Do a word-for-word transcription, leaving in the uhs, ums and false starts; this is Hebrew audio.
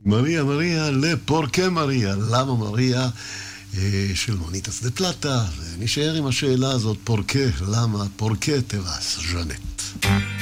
מריה מריה לפורקה מריה, למה מריה, של מוניטס דה פלטה, ונשאר עם השאלה הזאת, פורקה, למה, פורקה טבעס, ז'נט.